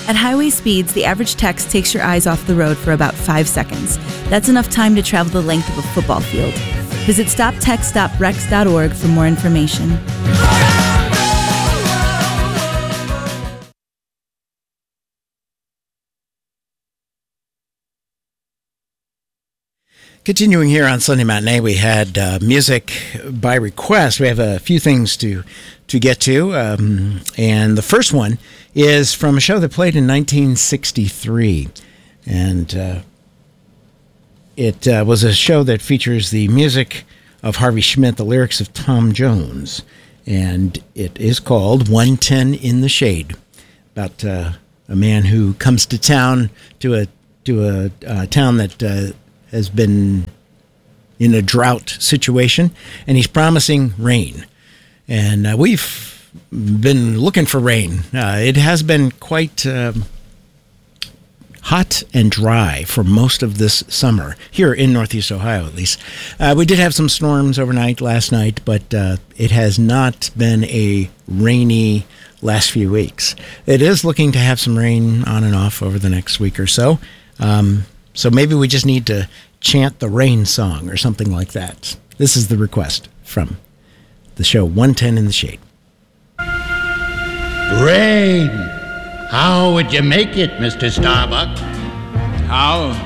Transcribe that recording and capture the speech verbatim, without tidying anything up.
At highway speeds, the average text takes your eyes off the road for about five seconds. That's enough time to travel the length of a football field. Visit stop text stop rex dot org for more information. Continuing here on Sunday Matinee, we had uh, music by request. We have a few things to to get to, um, and the first one is from a show that played in nineteen sixty-three, and uh, it uh, was a show that features the music of Harvey Schmidt, the lyrics of Tom Jones, and it is called one ten in the Shade, about uh, a man who comes to town, to a, to a uh, town that... Uh, has been in a drought situation, and he's promising rain. And uh, we've been looking for rain. Uh, it has been quite uh, hot and dry for most of this summer, here in Northeast Ohio at least. Uh, we did have some storms overnight last night, but uh, it has not been a rainy last few weeks. It is looking to have some rain on and off over the next week or so. Um, So maybe we just need to chant the rain song or something like that. This is the request from the show one ten in the Shade. Rain. How would you make it, Mister Starbuck? How?